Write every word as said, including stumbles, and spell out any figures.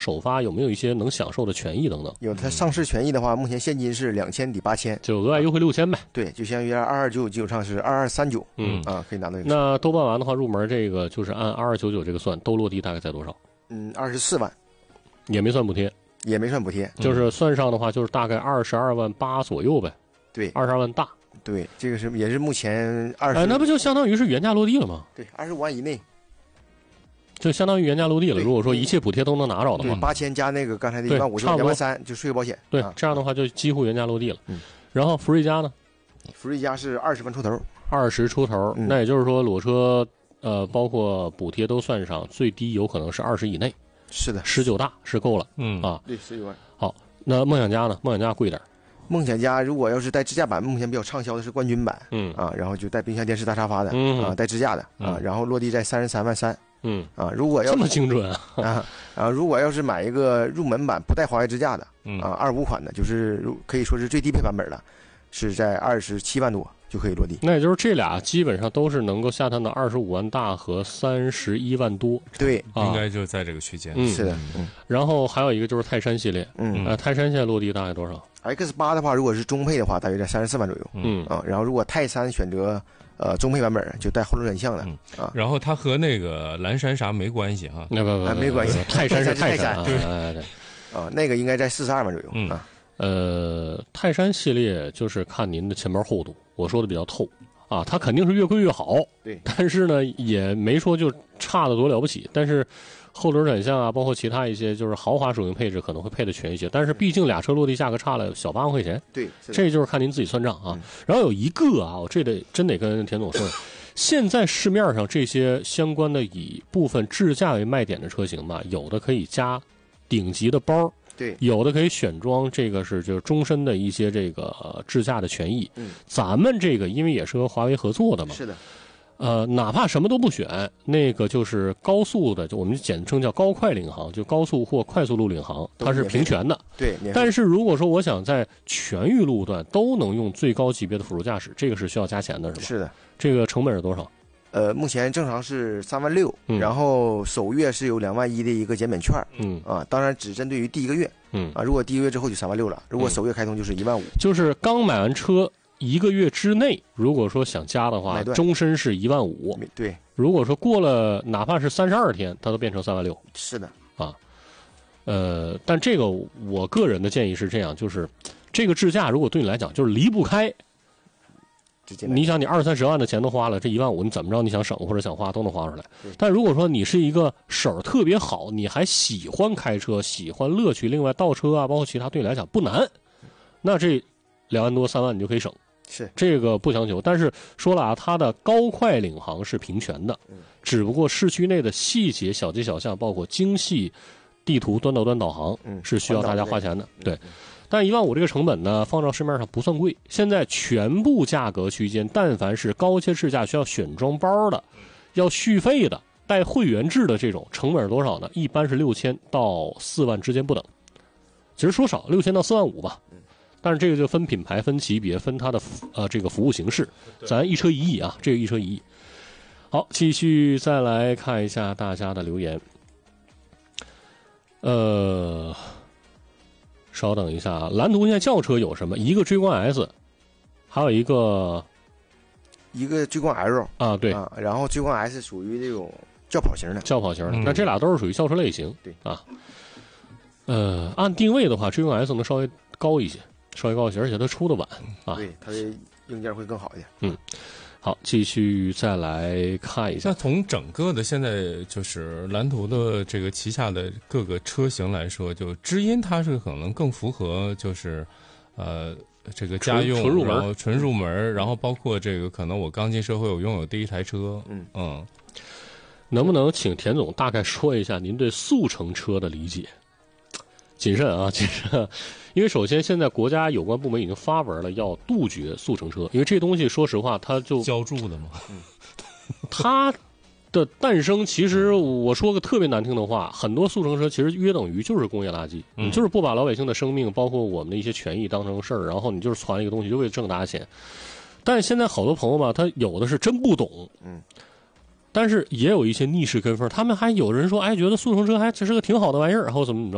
首发有没有一些能享受的权益等等？ 有，它上市权益的话，目前现金是两千抵八千， 就额外优惠六千呗。 对，就相当于二二九九基础上是二二三九， 嗯啊，可以拿到。 那都办完的话，入门这个就是按二二九九这个算，都落地大概在多少？ 嗯，二十四万， 也没算补贴， 也没算补贴， 就是算上的话，就是大概二十二万八左右呗。 对， 二十二万大。 对，这个是也是目前二十， 哎，那不就相当于是原价落地了吗？ 对，二十五万以内， 就相当于原价落地了。如果说一切补贴都能拿着的话， 八千加那个刚才的一万五，就两万三，就税后保险。 对， 啊、 这样的话就几乎原价落地了。 嗯， 然后福瑞加呢？ 福瑞加是二十万出头， 二十出头， 嗯、 那也就是说裸车呃，包括补贴都算上，最低有可能是二十以内。 是的， 十九大是够了。 嗯啊， 对，十九万。 好，那梦想家呢？梦想家贵点。 梦想家如果要是带支架版，目前比较畅销的是冠军版， 嗯啊，然后就带冰箱、电视、大沙发的， 嗯啊，带支架的，啊， 嗯、 然后落地在三十三万三， 嗯啊，如果要这么精准啊， 啊啊，如果要是买一个入门版不带华为支架的， 嗯啊，二五款的，就是可以说是最低配版本了，是在二十七万多就可以落地。 那也就是这俩基本上都是能够下探到二十五万大和三十一万多， 对， 啊、 应该就在这个区间。 嗯， 是的，嗯。 然后还有一个就是泰山系列， 嗯， 呃，泰山现在落地大概多少 ？X 八 的话，如果是中配的话，大约在三十四万左右。 嗯啊，然后如果泰山选择呃中配版本，就带后轮转向的、 嗯、 啊。 然后它和那个蓝山啥没关系哈？ 那不不、 啊、没关系， 泰山是泰山， 山， 对， 哎对， 啊，那个应该在四十二万左右。 嗯啊， 呃，泰山系列就是看您的钱包厚度，我说的比较透。啊，它肯定是越贵越好， 对， 但是呢，也没说就差得多了不起。但是后轮转向啊，包括其他一些就是豪华属性配置可能会配的全一些。但是毕竟俩车落地价格差了小八万块钱， 对， 这就是看您自己算账啊。 嗯、 然后有一个啊，我这得真得跟田总说，现在市面上这些相关的以部分智驾为卖点的车型吧，有的可以加顶级的包。 对， 有的可以选装，这个是就是终身的一些这个、呃、智驾的权益。 嗯， 咱们这个因为也是和华为合作的嘛， 是的。 呃，哪怕什么都不选，那个就是高速的，就我们简称叫高快领航，就高速或快速路领航，它是平权的。 对。 但是如果说我想在全域路段都能用最高级别的辅助驾驶，这个是需要加钱的，是吧？ 是的。 这个成本是多少？ 呃，目前正常是三万六、 嗯， 然后首月是有两万一的一个减免券， 嗯啊，当然只针对于第一个月， 嗯啊，如果第一个月之后就三万六了，如果首月开通就是一万五、 嗯，就是刚买完车一个月之内，如果说想加的话，终身是一万五， 对， 如果说过了哪怕是三十二天，它都变成三万六， 是的， 啊，呃，但这个我个人的建议是这样，就是这个智驾如果对你来讲就是离不开。你想，你二三十万的钱都花了，这一万五你怎么着？你想省或者想花都能花出来。但如果说你是一个手特别好，你还喜欢开车，喜欢乐趣，另外倒车啊，包括其他对你来讲不难，那这两万多三万你就可以省。 是这个不强求。但是说了啊，它的高快领航是平权的，只不过市区内的细节小街小巷，包括精细地图端到端导航，是需要大家花钱的。对。但一万五这个成本呢，放到市面上不算贵。现在全部价格区间，但凡是高阶智驾需要选装包的、要续费的、带会员制的这种，成本是多少呢？一般是六千到四万之间不等。其实说少，六千到四万五吧。但是这个就分品牌、分级别、分它的呃这个服务形式。咱一车一亿啊，这个一车一亿。好，继续再来看一下大家的留言。呃。稍等一下啊，蓝图现在轿车有什么？一个追光 S， 还有一个一个追光 L 啊，对啊，然后追光 S 属于这种轿跑型的， 轿跑型的。嗯、那这俩都是属于轿车类型， 对啊。呃，按定位的话，追光 S 能稍微高一些，稍微高一些，而且它出的晚啊， 对，它的硬件会更好一点。 嗯。好，继续再来看一下。 那从整个的现在就是蓝图的这个旗下的各个车型来说，就知音它是可能更符合就是呃这个家用， 纯入门， 然后纯入门，然后包括这个可能我刚进社会我拥有第一台车， 嗯嗯， 能不能请田总大概说一下您对速成车的理解？谨慎啊，谨慎。因为首先现在国家有关部门已经发文了，要杜绝速成车，因为这东西说实话它就浇筑的嘛， 它的诞生其实我说个特别难听的话，很多速成车其实约等于就是工业垃圾， 嗯、 你就是不把老百姓的生命包括我们的一些权益当成事儿，然后你就是传一个东西就为了挣大钱。但是现在好多朋友吧，他有的是真不懂， 嗯， 但是也有一些逆势跟风，他们还有人说，哎，觉得速成车还只是个挺好的玩意儿，然后怎么怎么着。